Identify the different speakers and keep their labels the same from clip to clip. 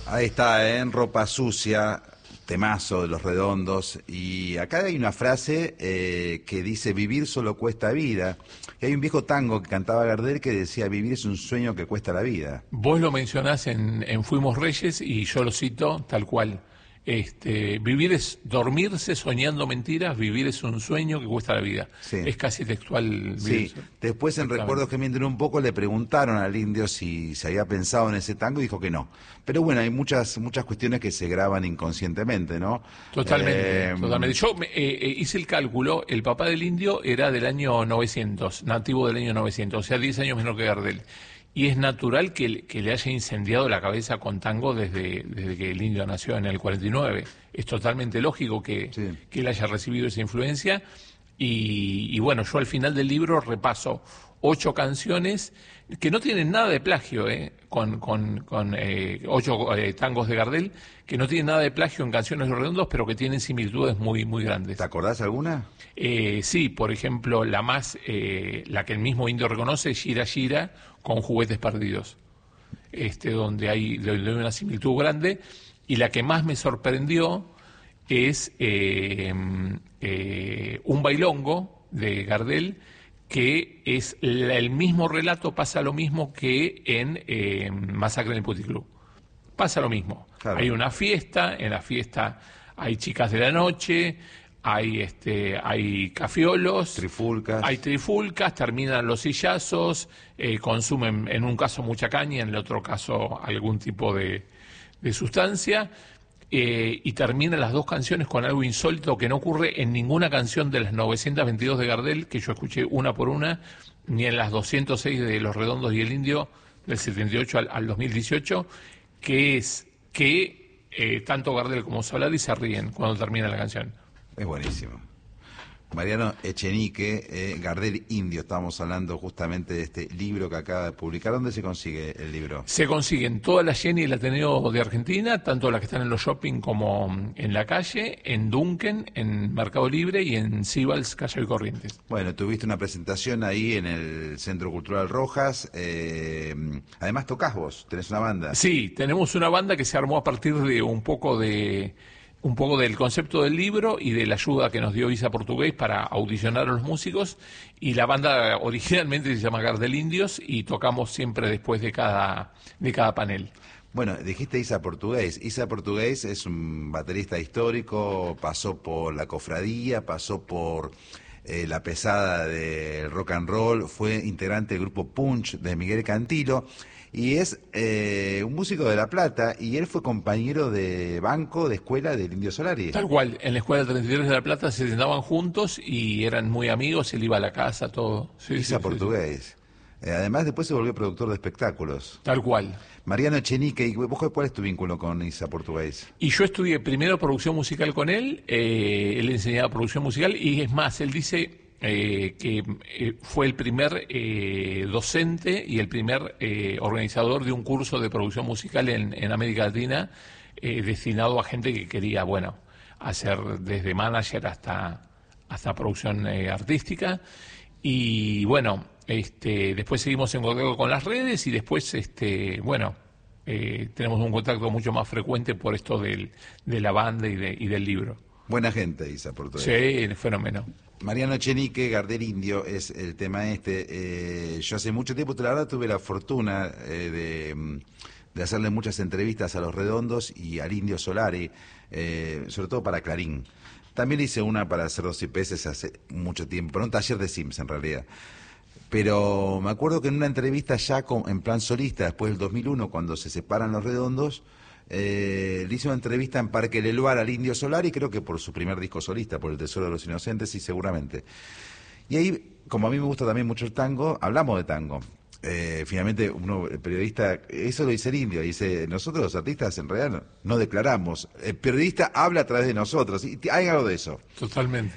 Speaker 1: Ahí está, en Ropa Sucia, temazo de Los Redondos. Y acá hay una frase que dice: vivir solo cuesta vida. Y hay un viejo tango que cantaba Gardel que decía: vivir es un sueño que cuesta la vida.
Speaker 2: Vos lo mencionás en Fuimos Reyes y yo lo cito tal cual. Vivir es dormirse soñando mentiras, vivir es un sueño que cuesta la vida.
Speaker 1: Sí.
Speaker 2: Es casi textual.
Speaker 1: Sí, después en Recuerdos que mienten un poco le preguntaron al Indio si se había pensado en ese tango y dijo que no. Pero bueno, hay muchas cuestiones que se graban inconscientemente, ¿no?
Speaker 2: Totalmente, totalmente. Yo hice el cálculo, el papá del Indio era del año 900, nativo del año 900, o sea, 10 años menor que Gardel. Y es natural que le haya incendiado la cabeza con tango desde que el Indio nació en el 49. Es totalmente lógico que él haya recibido esa influencia. Y bueno, yo al final del libro repaso 8 canciones que no tienen nada de plagio, con 8 tangos de Gardel, que no tienen nada de plagio en Canciones de los Redondos, pero que tienen similitudes muy, muy grandes.
Speaker 1: ¿Te acordás alguna?
Speaker 2: Sí, por ejemplo, la que el mismo Indio reconoce, Gira Gira, con Juguetes Perdidos, donde hay una similitud grande, y la que más me sorprendió es Un Bailongo, de Gardel, que es el mismo relato, pasa lo mismo que en Masacre en el Puticlub. Pasa lo mismo. Claro. Hay una fiesta, en la fiesta hay chicas de la noche, hay cafiolos, hay trifulcas, terminan los sillazos, consumen en un caso mucha caña, en el otro caso algún tipo de sustancia, y terminan las 2 canciones con algo insólito que no ocurre en ninguna canción de las 922 de Gardel, que yo escuché una por una, ni en las 206 de Los Redondos y el Indio, del 78 al 2018, que es que tanto Gardel como Solari se ríen cuando termina la canción.
Speaker 1: Es buenísimo. Mariano Echenique, Gardel Indio, estábamos hablando justamente de este libro que acaba de publicar. ¿Dónde se consigue el libro?
Speaker 2: Se consigue en toda la Geni y el Ateneo de Argentina, tanto las que están en los shopping como en la calle, en Dunken, en Mercado Libre y en Sibals, Calle y Corrientes.
Speaker 1: Bueno, tuviste una presentación ahí en el Centro Cultural Rojas. Además tocás vos, tenés una banda.
Speaker 2: Sí, tenemos una banda que se armó a partir de un poco del concepto del libro y de la ayuda que nos dio Isa Portugués para audicionar a los músicos, y la banda originalmente se llama Gardel Indios y tocamos siempre después de cada panel.
Speaker 1: Bueno, dijiste Isa Portugués. Isa Portugués es un baterista histórico, pasó por La Cofradía, pasó por La Pesada del rock and roll, fue integrante del grupo Punch de Miguel Cantilo. Y es un músico de La Plata, y él fue compañero de banco, de escuela del Indio Solari.
Speaker 2: Tal cual, en la escuela 33 de La Plata se sentaban juntos y eran muy amigos, él iba a la casa, todo. Sí,
Speaker 1: Isa Portugués. Además después se volvió productor de espectáculos.
Speaker 2: Tal cual.
Speaker 1: Mariano Echenique, ¿y vos cuál es tu vínculo con Isa Portugués?
Speaker 2: Y yo estudié primero producción musical con él, él enseñaba producción musical, y es más, él dice que fue el primer docente y el primer organizador de un curso de producción musical en América Latina, destinado a gente que quería, bueno, hacer desde manager hasta producción artística. Y bueno, después seguimos en contacto con las redes, y después, tenemos un contacto mucho más frecuente por esto de la banda y del libro.
Speaker 1: Buena gente, Isa Portugués.
Speaker 2: Sí, fenómeno.
Speaker 1: Mariano Echenique, Gardel Indio es el tema yo hace mucho tiempo, la verdad, tuve la fortuna de hacerle muchas entrevistas a Los Redondos y al Indio Solari, sobre todo para Clarín. También hice una para Hacer 2 y Peces hace mucho tiempo, para un taller de Sims en realidad. Pero me acuerdo que en una entrevista ya en plan solista, después del 2001, cuando se separan Los Redondos, le hice una entrevista en Parque Leluar al Indio Solari, creo que por su primer disco solista, por El Tesoro de los Inocentes, y seguramente. Y ahí, como a mí me gusta también mucho el tango, hablamos de tango. Finalmente, el periodista, eso lo dice el Indio, dice: nosotros los artistas en realidad no declaramos, el periodista habla a través de nosotros, y hay algo de eso.
Speaker 2: Totalmente.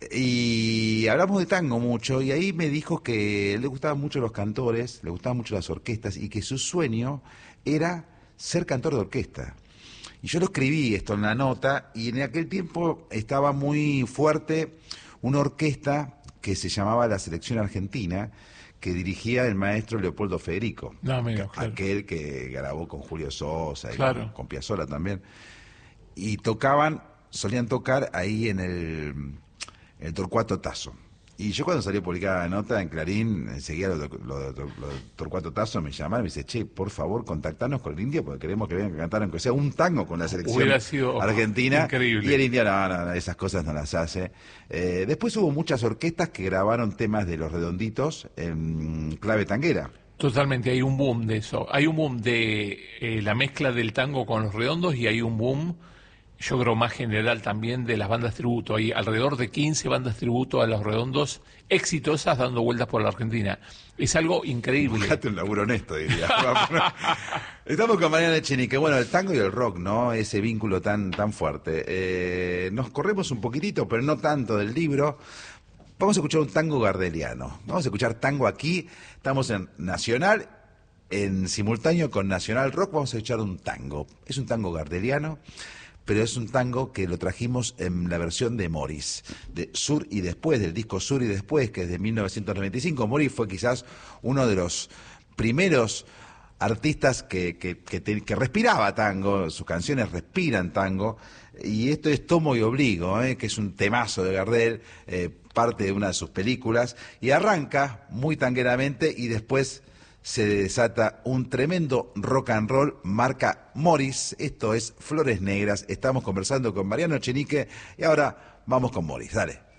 Speaker 1: Y hablamos de tango mucho, y ahí me dijo que le gustaban mucho los cantores, le gustaban mucho las orquestas, y que su sueño era ser cantor de orquesta. Y yo lo escribí esto en la nota, y en aquel tiempo estaba muy fuerte una orquesta que se llamaba la Selección Argentina, que dirigía el maestro Leopoldo Federico,
Speaker 2: No, amigo, claro.
Speaker 1: Aquel que grabó con Julio Sosa y
Speaker 2: claro.
Speaker 1: con Piazzolla también. Y solían tocar ahí en el Torcuato Tasso. Y yo cuando salió publicada la nota en Clarín, enseguida los de Torcuato Tasso me llamaron y me dice, che, por favor, contactanos con el Indio porque queremos que vengan a cantar aunque sea un tango con la selección argentina.
Speaker 2: Increíble.
Speaker 1: Y el Indio no, esas cosas no las hace. Después hubo muchas orquestas que grabaron temas de Los Redonditos en clave tanguera.
Speaker 2: Totalmente, hay un boom de eso. Hay un boom de la mezcla del tango con Los Redondos y hay un boom, yo creo más general también, de las bandas tributo. Hay alrededor de 15 bandas tributo a Los Redondos exitosas dando vueltas por la Argentina. Es algo increíble.
Speaker 1: Fíjate un laburo honesto, diría. Estamos con Mariano Echenique. Bueno, el tango y el rock, ¿no? Ese vínculo tan fuerte. Nos corremos un poquitito, pero no tanto del libro. Vamos a escuchar un tango gardeliano. Vamos a escuchar tango aquí. Estamos en Nacional, en simultáneo con Nacional Rock. Vamos a escuchar un tango. Es un tango gardeliano, pero es un tango que lo trajimos en la versión de Morris, de Sur y Después, del disco Sur y Después, que es de 1995. Morris fue quizás uno de los primeros artistas que respiraba tango, sus canciones respiran tango, y esto es Tomo y Obligo, que es un temazo de Gardel, parte de una de sus películas, y arranca muy tangueramente y después se desata un tremendo rock and roll marca Morris. Esto es Flores Negras. Estamos conversando con Mariano Echenique y ahora vamos con Morris. Dale.